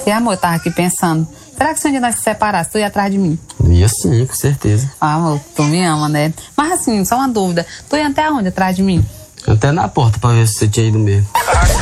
E amor, eu tava aqui pensando, será que se um dia nós se separasse, tu ia atrás de mim? Ia sim, com certeza. Ah, amor, tu me ama, né? Mas assim, só uma dúvida, tu ia até onde atrás de mim? Até na porta pra ver se você tinha ido mesmo.